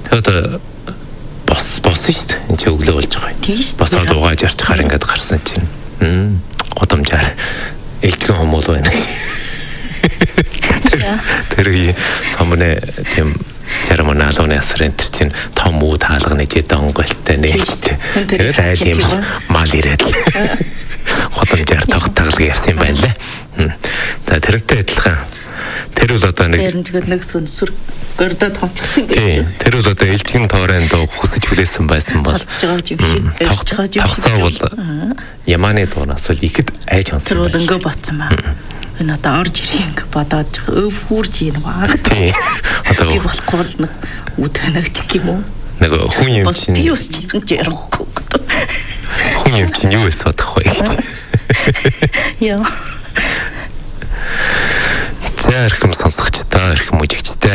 Тэгээд босон шүү дээ. Энд чи өглөө болж байгаа. Тийм шүү дээ. Босоод угааж арчхаар ингээд гарсан чинь. Годомжаар элчгэн хомол байна. Тэр сомны тийм церемониалны асрын тэр чинь том уу таалганы жид онгойлтой нээлттэй. Тэгээд айл юм мал ирээд годомжаар тогтоглог явсан юм байна лээ. За тэрнтэй адилхан. Тэр бол одоо нэг сүнсүр гордод хончихсан байх. Тэр бол одоо элчгэн тооройнд хүсэж хүлээсэн байсан бол тогсоо бол Яманы дуунаас л ихэд айж онсон. Тэр бол ингээ ботсон баа. Энэ одоо орж ирэх бодоод өв хүрж ийн баг. Тийм. Одоо би болохгүй бол нэг үтэнэгч юм уу? Нэг хүн юм чинь би үсч ярихгүй. Хүн юм чинь юу эс бодох вэ гэж. Яа. Зэрхэм сонсогчтой, эрхэм үжигчтэй.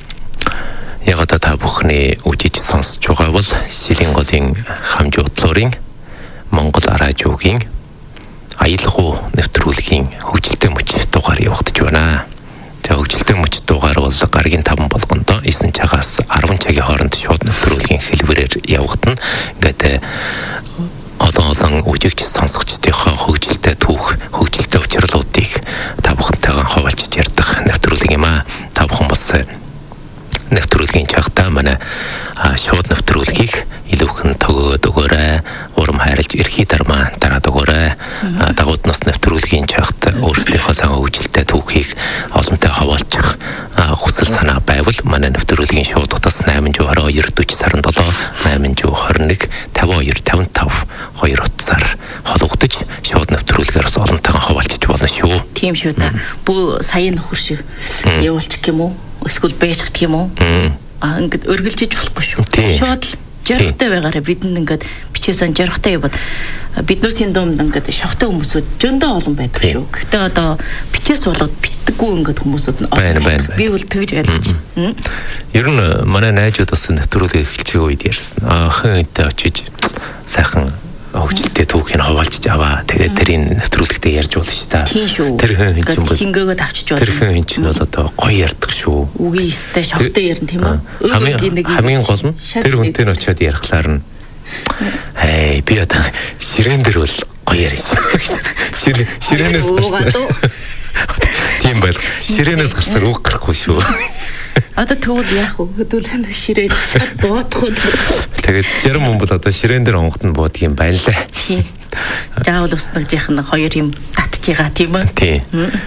Яг одоо та бүхний үжиж сонсож байгаа бол Силийн голын хамжуудлуурын Монгол радиогийн аялгау нэвтрүүлгийн хөгжилтэй мөч дугаар явагдаж байна. За хөгжилтэй мөч дугаар бол гарагийн 5 болгондоо 9 цагаас 10 цагийн хооронд шууд нэвтрүүлгийн хэлбэрээр явагдана. Ингээд олон үжигч сонсогчдынхаа хөгжилтэй түүх, хөгжилтэй учрлуудыг та бүхэнтэйгээ хуваалцж ярьдаг нэвтрүүлэг юм аа. Та бүхэн бас нэвтрүүлгийн чагтаа манай шууд нэвтрүүлгийг илүүхэн төгөөд өгөөрэй. Урам хайрлж эрхий дармаа дараад өгөөрэй. Дагууднаас нэвтрүүлгийн чагт өөрсдийнхөө сайн хөгжилтэй түүхийг олонтой хаваалцах хүсэл санаа байвал манай нэвтрүүлгийн шууд утас 822 47 821 52 55 2 утсаар холбогдож шууд нэвтрүүлгээр бас олонтойгоо хаваалцж болно шүү. Тийм шүү та. Бүү саяны нөхөр шиг явуулчих юм уу? Эсвэл байж гэх юм уу? Ингээд өргөлжиж болохгүй шүү. Шууд жаргатай байгаараа бидэнд ингээд бичээсэн жаргатай яваад биднүүсийн дунд ингээд шохтой хүмүүсүүд зөндөө олон байдаг шүү. Гэхдээ одоо бичээс болгоод битдэггүй ингээд хүмүүсүүд нь байна. Би бол тэгж айлгаж байна. Ер нь манай найзууд бас нэвтрүүлэг эхэлчих үед ярьсан. Хэн энтэй очиж сайхан хөгжилтэй түүхийг хаваалцж аваа. Тэгээд тэрийн нэвтрүүлэгтээ ярьж болно шүү дээ. Тийм шүү. Тэр хэн чинь бол шингээгөө авчиж болно. Тэр хэн чинь бол одоо гоё ярьдаг шүү. Үгүй өстэй шогтой ярина тийм үү? Хамгийн гол нь тэр хүнтэй нь очиод ярихлаар нь би одоо ширээн дээр бол гоё ярьж шүү. Ширээнээс гарсан. Тийм байл. Ширээнээс гарсаар үг гарахгүй шүү. Одоо тэгвэл яах вэ? Хөдөлгөөн ширээд дуутах уу? Тэгээд зарим хүн бол одоо ширээн дээр онгот нь буудаг юм байна лээ. Тийм. Заавал уснагжийнх нь хоёр юм татж байгаа тийм үү? Тийм.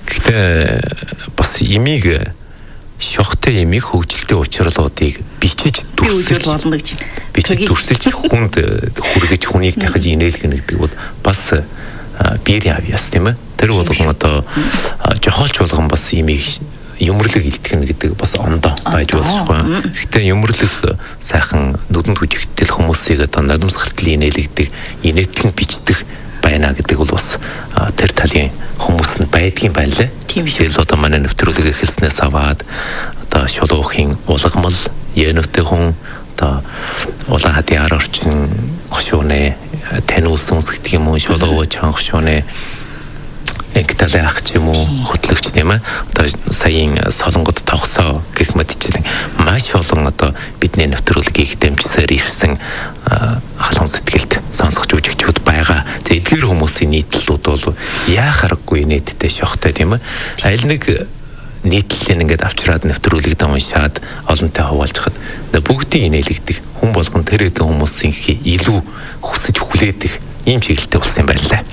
Гэхдээ бас имийг шохтой имийг хөгжилтэй учрлуудыг бичиж дүрсэлж болно гэж. Бичиж дүрсэлж хүнд хүргэж хүнийг дахиж инээлгэнэ гэдэг бол бас биерийн авьяас тийм ээ. Тэр бол одоо жохолч болгон бас имийг юмрлаг илтгэн гэдэг бас ондоо байж болчихгүй. Гэхдээ юмрлаг сайхан нүдэнд хүчтэй хүмүүсийг одоо нулимсгартл инээлгдэг, инээтлэн бичдэг байна гэдэг бол бас тэр талын хүмүүс нь байдгийн байна лээ. Тэгэл одоо манай нэвтрүүлэг эхэлснээс аваад одоо шулуухын улгамал, янөтэй хүн одоо улаан хадын ар орчин хошууны таньус сүнс гэдэг юм уу, шулуу чанга хошууны Эгтэлээ ах ч юм уу хөтлөгч тийм ээ. Одоо саяын солонгод тогсоо гэх мэтчлэн маш олон одоо бидний нэвтрүүлгийг дэмжсээр ирсэн халуун сэтгэлд сонсогч үжигчүүд байгаа. Тэгээ эдгээр хүмүүсийн нийтлэлүүд бол яахааргүй нийтдээ шохтой тийм ээ. Аль нэг нийтлэлийг ингээд авчраад нэвтрүүлэгдээ уншаад олонтой хуваалцахад бүгдийг инээлгдэг. Хүн болгон тэр хэдэн хүмүүсийн илүү хүсэж хүлээдэг ийм чиглэлтэй болсон юм байна лээ.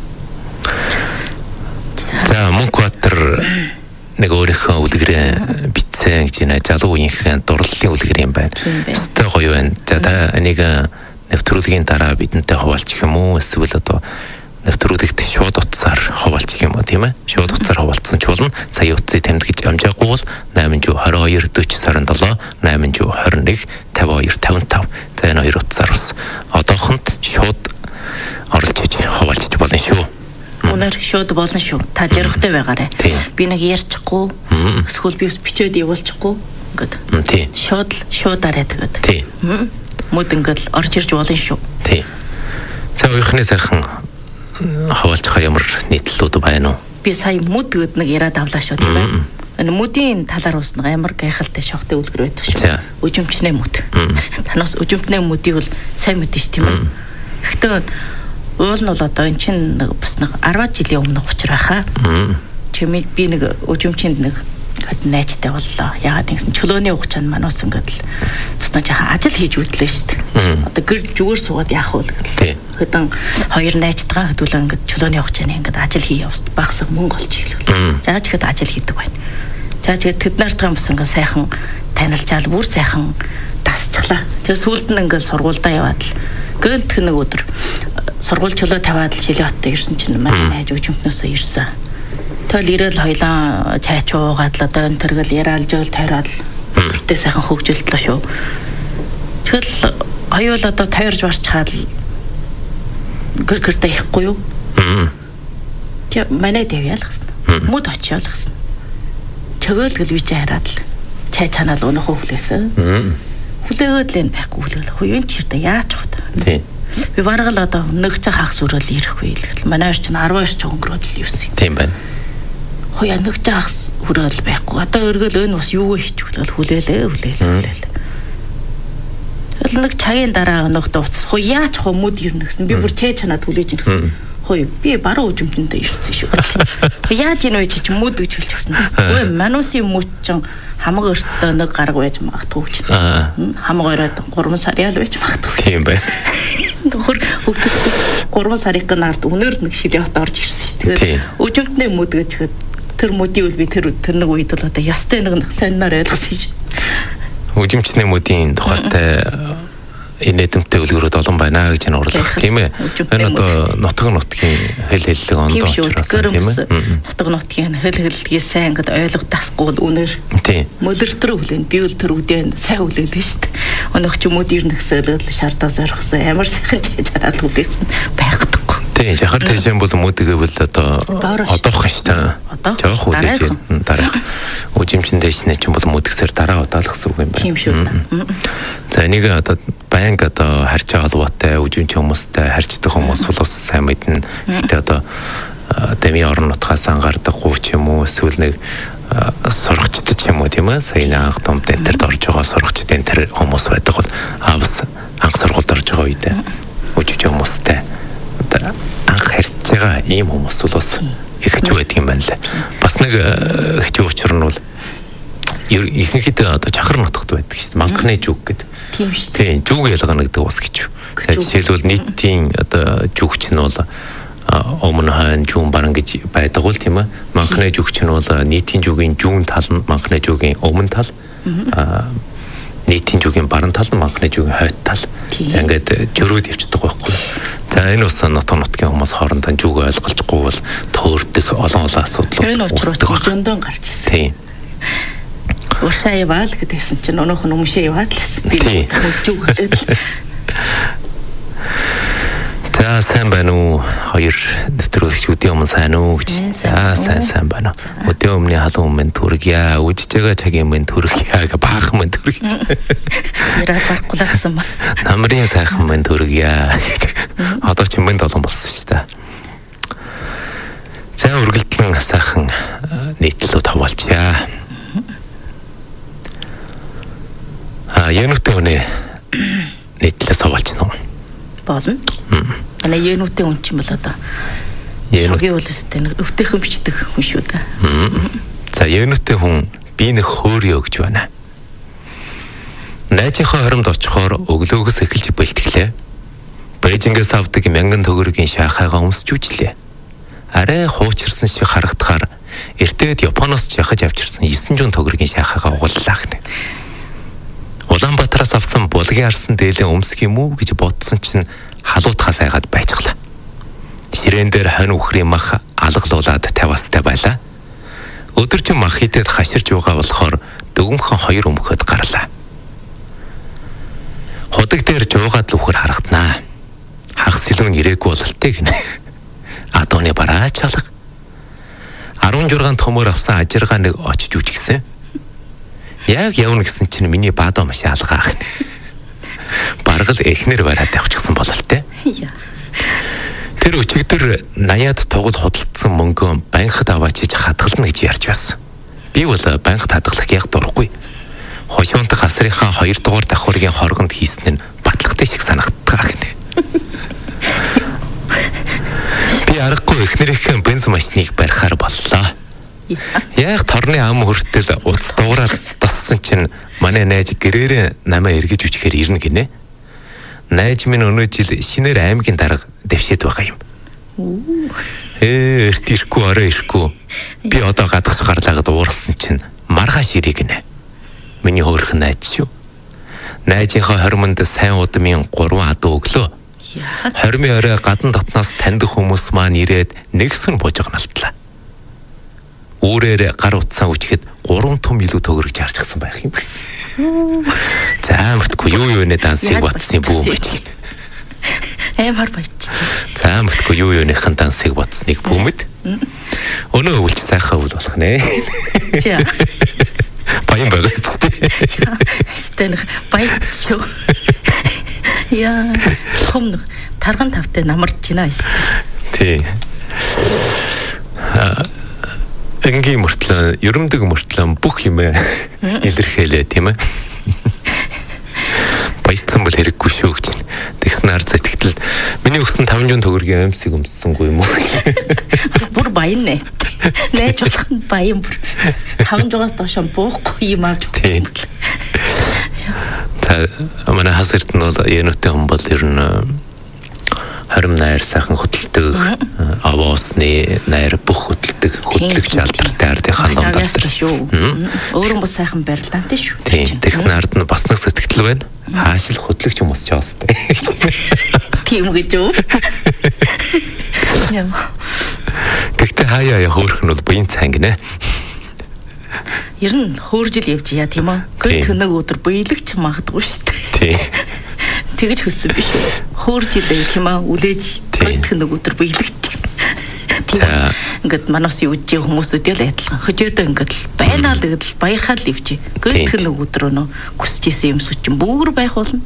За Мөнхбаатар нэг өөрийнхөө үлгэрээ бичсэн гэж нэ залуу үеийнхэн дурлалын үлгэр юм байна. Өстой гоё байна. За та энийг нэвтрүүлгийн дараа бидэнтэй хуваалцах юм уу? Эсвэл одоо нэвтрүүлэгт шууд утсаар хуваалцах юм уу тийм ээ? Шууд утсаар хуваалцсан ч болно. Сая утсыг тэмдэглэж амжаагүй бол 822 40 27 821 52 55. За энэ хоёр утсаар бас одоохонд шууд оролцож хуваалцаж болно шүү. Үнээр шууд болно шүү. Та жаргатай байгаарай. Би нэг ярьчихгүй. Эсвэл би бичээд явуулчихгүй. Ингээд. Тийм. Шуудаарай тэгээд. Тийм. Мод ингээд орж ирж болно шүү. Тийм. За өөрийнхний сайхан хаваалцахаар ямар нийтлэлүүд байна уу? Би сая мод гэд нэг яриад авлаа шүү тийм ээ. Мөдийн талаар уусна амар гайхалтай шохтой үлгэр байдаг шүү. Өжимчнээ мөд. Танаас өжимтнээ мөдийг бол сайн мэдэн ш тийм ээ. Гэхдээ уул нь бол одоо эн чинь бас нэг 10 жилийн өмнөх учраа хаа. Чимээ би нэг өжимчинд нэг найзтай боллоо. Яагаад гэсэн чөлөөний хугацаанд манаас ингээд бас нэг жаахан ажил хийж үтлээ шүү дээ. Одоо гэр зүгээр суугаад яах вэ гэдэг. Хэдэн хоёр найзтайгаа хөдөлөө ингээд чөлөөний хугацааны ингээд ажил хий явсан. Багсаг мөнгө олж ийлээ. Яаж ихэд ажил хийдэг байна. Яаж ихэд тэд нартайгаа бас ингээд сайхан танилцаал бүр сайхан дасчихлаа. Тэгээ сүүлд нь ингээд сургуульдаа яваад л гэнт нэг өдөр сургууль чөлөө тавиад л Шилээ хотод ирсэн чинь манай найз өчмтнөөсөө ирсэн. Тэгэл ирээл хоёлаа чай чуугаад л одоо энэ тэргэл яриалж өөл тайраад зүртээ сайхан хөгжилтлээ шүү. Тэгэл хоёул одоо тайрж барчхаад гэр-гэрдээ ихгүй юу? Тэ манай дэв ялгсан. Мод очиол гэсэн. Чөгээл би чай хараад л чай чанаал өнөхөө хүлээсэн. Хүлээгээд л энэ байхгүй хүлээл. Хуйн чиртэ яаж хот. Тий. Би бараг л одоо нэг ч хагас өрөөл ирэхгүй л гэл. Манай ч 12 ч өнгөрөөд л юусэн. Тийм байна. Хөөе нэг жахс хүрэл байхгүй. Одоо өргөл өн бас юу хийчих вэ? Хүлээлээ. Тэгэл нэг чагийн дараа нөхдөд уцс. Хөө яаж хүмүүд ирнэ гэсэн. Би бүр чай чанаад хүлээж ирсэн. Хөөе би баруун өжмөндөө ирсэн шүү. Яаж ийн вэ чи мөд гэж хэлчихсэн. Өө мануусын мөд ч хамаг өртөө нэг гараг байж магадгүй ч. Хамаг ороод 3 сар ял байж магадгүй. Тийм байна. Хөр хөгжөлт 3 сарын нарт өнөр нэг Шилээ хот орж ирсэн шүү. Тэгээд өжмөндөө мөд гэж тэр мөдийн үл би тэр нэг үед л одоо ястай нэг сайнаар ойлгосон шүү. Өжимчний мөдийн тухайтай инэдэмтэй үлгэрүүд олон байна гэж нуурлах тийм ээ. Энэ одоо нутаг нутгийн хэл хэллэг ондоо учраас тийм ээ. Нутаг нутгийн хэл хэллэгийг сайн ингээд ойлгодахгүй бол үнээр мөлөртөр хүлэн би үл тэр үдэн сайн хүлээлээ шүү дээ. Өнөөх ч мөд ирнэ гэсэн л шаардаас орхисон ямар сайхан чараад хүлээсэн байхгүй. Тийм жахар тэжэн бол мөдөөгөл одоо одоох шүү дээ. Жоох хүлээж дараа. Өжимчин дэшнэ ч бол мөдгсээр дараа удаалгасан үг юм байна. Тийм шүү. За энийг одоо баян одоо харьж байгаа албатай өжимч хүмүүстэй харьцдаг хүмүүс бол бас сайн мэднэ. Гэхдээ одоо дэмий орон нутгаас ангардаггүй ч юм уу эсвэл нэг сурагчд ч юм уу тийм ээ. Сая анх том дэнтерд орж байгаа сурагчд дэнтер хүмүүс байдаг бол бас анх сургуульд орж байгаа үедээ өжимч хүмүүстэй анх харьж байгаа ийм хүмүүс бол бас их ч байдаг юм байна лээ. Бас нэг хэцүү учир нь бол ихэнхдээ одоо чахар нутагт байдаг шүү дээ. Манхны жүг гэдэг. Тийм шүү. Тийм, жүг ялгаана гэдэг бас хэцүү. Тэгэхээр жишээлбэл нийтийн одоо жүгч нь бол өмнө хойно жүн баран гэж байдаг бол тийм ээ. Манхны жүгч нь бол нийтийн жүгийн жүн тал нь манхны жүгийн өмнө тал. Нийтийн жүгийн баран тал нь манхны жүгийн хойд тал. За ингээд жөрөөд явчихдаг байхгүй. За энэ бас нутаг нутгийн хүмүүс хоорондоо жүг ойлголцохгүй бол төөрдөх олон асуудлууд үүсдэг байна. Зөндөн гарч ирсэн. Тийм. Уршаа яваал гэдгийгсэн чинь өнөөх нь өмнөшөө яваад л байсан. Би жүг хэлээд л. За сайн байна уу? Хоёр нэвтрүүлэгч өдөө өмнө сайн уу гэж. За сайн байна. Өдөө өмнө халуун мэн түргье. Үжиж байгаа цагийн мэн түргье. Баах мэн түргье. Яраа байхгүй л гэсэн ба. Намрын сайхан мэн түргье. Одоо ч мэн долон болсон шүү дээ. За үргэлжлэн сайхан нийтлэлүүд хаваалчаа. Янутай өнөө нийтлэлээс хаваалч нь болно. Манай янутай хүн чинь бол одоо шогийн үлстэй нэг өвтөйхэн бичдэг хүн шүү дээ. За янутай хүн би нэг хөөрьё гэж байна. Найзынхаа хоромд очихоор өглөөгөөс эхэлж бэлтгэлээ. Бээжингээс авдаг 1000 төгрөгийн шахаагаа өмсч үжлээ. Арай хуучирсан шиг харагдахаар эртээд Японоос жахаж авчирсан 900 төгрөгийн шахаагаа угууллаа гэнэ. Улаанбаатараас авсан булгийн арсан дээлээ өмсөх юм уу гэж бодсон чинь халуутхаас айгаад байцглаа. Ширээн дээр хонь үхрийн мах алгалуулаад таваастай байлаа. Өдөржин мах хитэд хаширж байгаа болохоор дөгөмхөн 2 өмхөд гарлаа. Худаг дээр жуугаад л үхэр харагданаа. Хагас илүү нэрээгүй бололтой гинэ. Адууны бараа чалга. 16 төмөр авсан ажиргаа нэг очиж үжигсэн. Яг явна гэсэн чинь миний баадаа маш алгаах. Бараг л эхнэр бараад явчихсан бололтой. Тэр өчигдөр 80-ад тугал худалдсан мөнгөө банкд аваач хийж хадгална гэж ярьж байсан. Би бол банк хадгалах яг дурахгүй. Хошуунтах асрынхаа 2 дугаар давхаргийн хоргонд хийсэн нь батлагтай шиг санагддаг гинэ. Би аргагүй эхнэрийнхээ бензин машиныг барихаар боллоо. Яг торны ам хүртэл уц дуураад тассан чинь манай найз гэрээрээ намайг эргэж үчхээр ирнэ гинэ. Найз минь өнөө жил шинээр аймгийн дарга дэвшээд байгаа юм. Эрт ирэхгүй орой ирэхгүй. Би одоо гадагш гарлагад уурсан чинь маргааш ирэх гинэ. Миний хөөрхөн найз шүү. Найзынхаа хоримонд сайн удмын 3 адуу өглөө. Хормын орой гадна дотноос таньдаг хүмүүс маань ирээд нэгсэн бужигналтлаа. Үүрээр гар утсаа үчихэд 3 том илүү төгөрөж харчихсан байх юм. За мөртгүй юу нэ дансыг батсан бүү мэж. Амар баяч. За мөртгүй юу юуныхан дансыг батсныг бүүмэд. Өнөө өвлж сайхан өвл болох нэ. За. Баян байгаа ч. Стэнх баяч. Яа, хомно тарган тавтай намарч байна ээ. Тий. Энгийн мөртлөө, ерөмдөг мөртлөө бүх юм илэрхийлээ тийм ээ. Баяцсан бол хэрэггүй шүү гэж. Тэгснээр ард сэтгэл миний өгсөн 500 төгрөгийн амьсыг өмссөнгүй юм уу? Бүр баян нэ. Нээж болох нь баян бүр. 500-аас доош буухгүй юм авч өгсөн. За манай хасарт нь бол януутай хүн бол ер нь харим найр сайхан хөдөлдөг, аваасны найр бүх хөдөлгөж алдартай ардын хандан татдаг шүү. Өөрөн бас сайхан барилдаантай шүү. Тэгсэн ард нь бас нэг сэтгэл байна. Хаашил хөдлөгч юм босч яастай. Тийм гэж юу? Гэхдээ хаяа хөөрх нь бол буян цанг нэ. Ер нь хөөржил явж яа тийм үү? Төнөг өдөр буйлагч магадгүй шүү дээ. Тийм. Тэгэж хөссөн биш үү? Хөөржил юм аа үлээж төнөг өдөр буйлагч. Тийм. Ингээд манаас юуж хүмүүсүүд л адилхан. Хөжөөдөө ингээд байнаа л гэдэл баярхаад л ивч. Төнөг өдөр өнөө хүсэжсэн юм сүчин бүр байх болно.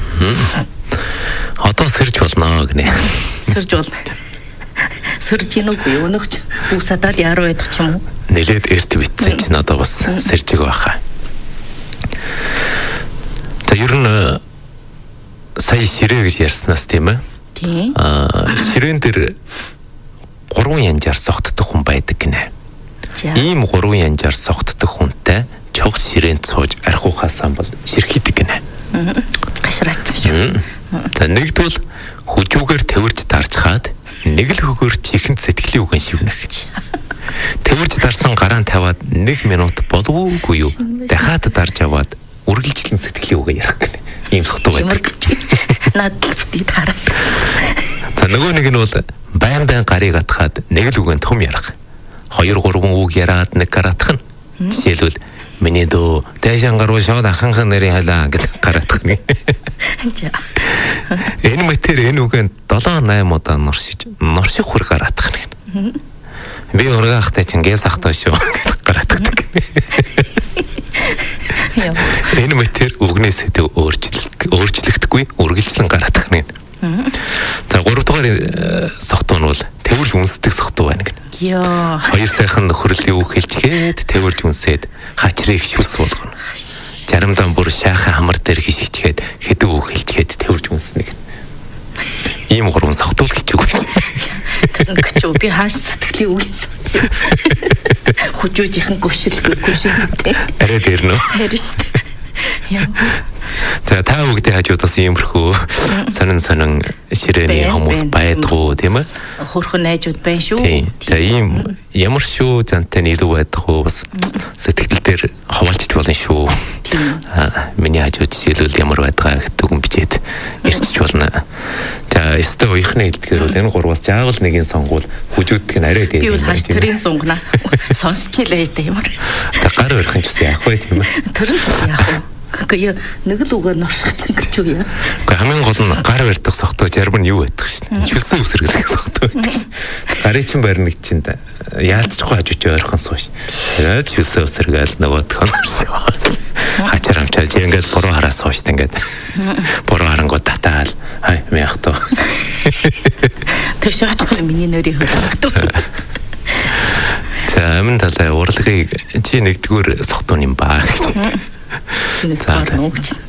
Одоо сэрж болно гинэ. Сэрж болно. Сэрж ийнүгүй өнөгч үсадаад яруу байдаг ч юм уу? Нэлээд эрт битсэн чинь одоо бас сэржиг байхаа. За ер нь сая ширээ гэж ярьснаас тийм ээ. Тийм. Ширээн дээр 3 янзаар согтдох хүн байдаг гинэ. Ийм 3 янзаар согтдох хүнтэй чогт ширээнд сууж архиухаасан бол ширхийдэг гинэ. Гашраацсан шүү. За нэгдвэл хүжүүгээр тавирж дарчхаад нэг л хөгөр чихэнд сэтгэлийн үгэн шивнэх. Тавирж дарсан гараан таваад 1 минут боловгүй юу дахиад дарж аваад үргэлжлэн сэтгэлийн үгээ ярих гэнэ. Ийм сохтуу байдаг. Надад битгий тараас. За нөгөө нэг нь бол байн гарыг атхаад нэг л үгэн том ярих. 2 3 үг яраад нэг гараатах нь. Жишээлбэл миний дөө дэшан гаруу шууд аханхан нэрийн хайлаа гэдэг гараатах нь. Энэ мэтэр энэ үгэн 7 8 удаа нурших хүр гараатах нь. Би ургаахтай чингээс ахтай шүү гэдэг гараатдаг. Энэ мэтэр үгнээс хэдэв өөрчлөгдөхгүй үргэлжлэн гараатах нь. За 3 дугаар сохтуу нь бол тэрвэрж үнсдэг сохтуу байна гэнэ. Яа. 2 сайхан нөхрөлийн үг хэлчихэд тэрвэрж үнсээд хачрыг шүлс болгоно. Заримдаа бүр шаахан хамар дээр хишгичгээд хэдэг үг хэлчихэд тэрвэрж үнснэ гэнэ. Ийм 3 сохтуу л гэж үг гэж. Тэгвэл би хааш сэтгэлийн үг хэлсэн. Хүжүүжийнхэн гүшилтэй. Арай дээр нөө. Харин шүү дээ. Яа. За та бүгдийн хажуудаас иймэрхүү сонин ширээний хүмүүс байдгүй тийм ээ? Хөрхөн найзууд байна шүү. За ийм ямар шүү зантай илүү байдгүй бас сэтгэл дээр хаваалчиж болно шүү. Миний хажууд жишээлбэл ямар байдгаа гэдэг юм бичээд ирчих болно. За өстө уяхны хэлдгээр бол энэ 3-аас жаавал нэгийг сонгуул хүжүүдг нь арай дээр. Би бол хаш тэрийн сунгана. Сонсчихлээ дээ ямар. Гар өрхөн ч яах вэ тийм ээ? Тэр нь яах вэ? Гэхдээ нэг л үгээр норсчих гэж юу яа. Гэхдээ хамгийн гол нь гар барьдаг сохтоо жарбар нь юу байдаг шин. Чүлсэн үсэргэлэх сохтоо байдаг шин. Гарын чин барьныг чинь яалтчгүй хажууч ойрхон суу шин. Тэгээд чүлсэн үсэргээл нөгөөдх нь хачаар амчаад ингээд буруу хараа суушт ингээд. Буруу харангууд татаал. Хай мяах тоо. Тэг шаачгүй миний нэрийг хөлөөгдөө. За За амин талаа урлагийг чи нэгдүгээр сохтун юм баа гэж. За